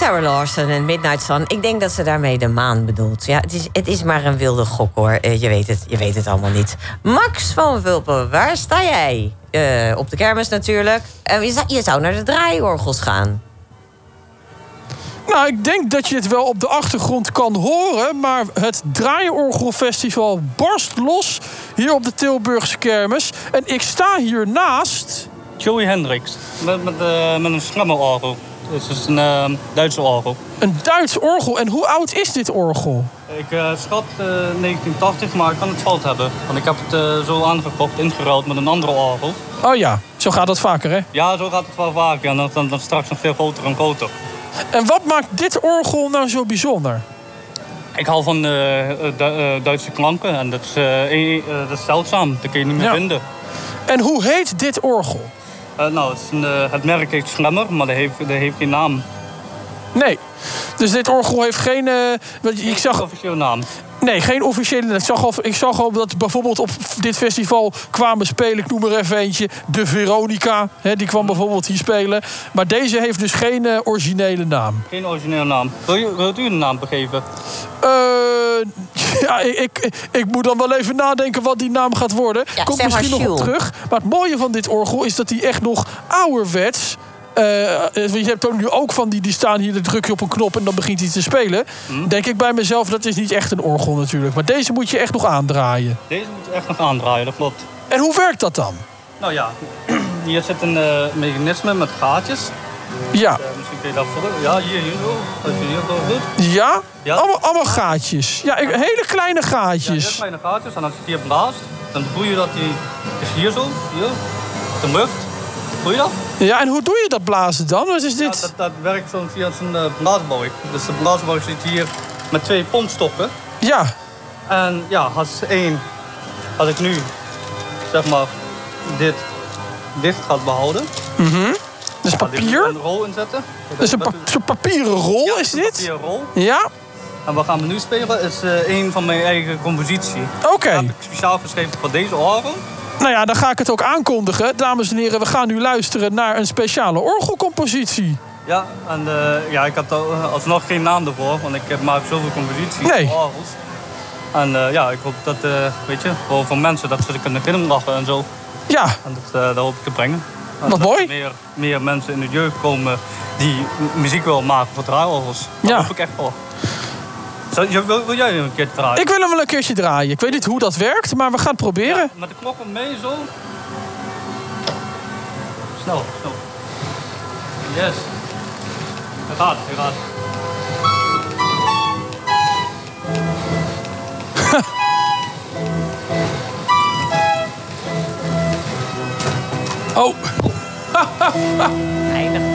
Sarah Larson en Midnight Sun. Ik denk dat ze daarmee de maan bedoelt. Ja, het is maar een wilde gok, hoor. Je weet het allemaal niet. Max van Vulpen, waar sta jij? Op de kermis natuurlijk. Je zou naar de draaiorgels gaan. Nou, ik denk dat je het wel op de achtergrond kan horen... maar het Draaiorgelfestival barst los hier op de Tilburgse kermis. En ik sta hier naast... Joey Hendricks, met een schrammelorgel. Het is een Duitse orgel. Een Duits orgel. En hoe oud is dit orgel? Ik schat 1980, maar ik kan het fout hebben. Want ik heb het zo aangekocht, ingeruild met een andere orgel. Oh ja, zo gaat dat vaker, hè? Ja, zo gaat het wel vaker. En dan straks nog veel groter en groter. En wat maakt dit orgel nou zo bijzonder? Ik hou van Duitse klanken. En dat is zeldzaam. Dat kun je niet meer vinden. En hoe heet dit orgel? Het merk heet Schlemmer, maar dat heeft geen naam. Nee. Dus dit orgel heeft geen... officiële naam. Nee, geen officiële. Ik zag al dat bijvoorbeeld op dit festival kwamen spelen. Ik noem er even eentje. De Veronica. Die kwam bijvoorbeeld hier spelen. Maar deze heeft dus geen originele naam. Geen originele naam. Wilt u een naam begeven? Ja, ik moet dan wel even nadenken wat die naam gaat worden. Ja, Komt misschien nog op terug. Maar het mooie van dit orgel is dat hij echt nog ouderwets... je hebt ook nu ook van die staan hier, dan druk je op een knop en dan begint hij te spelen. Denk ik bij mezelf, dat is niet echt een orgel natuurlijk. Maar deze moet je echt nog aandraaien. Deze moet je echt nog aandraaien, dat klopt. En hoe werkt dat dan? Nou ja, hier zit een mechanisme met gaatjes. Ja. Misschien kun je dat voelen. Ja, hier zo. Als je hier zo doet. Ja? Ja. Allemaal gaatjes. Ja, hele kleine gaatjes. Ja, hele kleine gaatjes. En als je het hier blaast, dan voel je dat die... is hier zo, hier. De lucht. Voel je dat? Ja, en hoe doe je dat blazen dan? Wat is dit? Ja, dat werkt via zo'n blaasbalk. Dus de blaasbalk zit hier met 2 pompstokken. Ja. En ja, als ik nu, zeg maar, dit dicht gaat behouden. Dat is papier? Een rol inzetten. Dat is een soort papieren rol, ja, is dit? Een papieren rol. Ja. En wat gaan we nu spelen is een van mijn eigen compositie. Oké. Dat heb ik speciaal geschreven voor deze orgel. Nou ja, dan ga ik het ook aankondigen. Dames en heren, we gaan nu luisteren naar een speciale orgelcompositie. Ja, en ik had alsnog geen naam ervoor, want ik maak zoveel composities voor orgels. En ik hoop dat, weet je, voor mensen dat ze kunnen glimlachen en zo. Ja. En dat hoop ik te brengen. En wat mooi. Er meer mensen in de jeugd komen die muziek willen maken voor draaiorgels. Dat hoop ik echt voor. Wil jij een keer draaien? Ik wil hem wel een keertje draaien. Ik weet niet hoe dat werkt, maar we gaan het proberen. Ja, met de knoppen mee zo. Snel. Yes. Hij gaat. Oh. Eindig.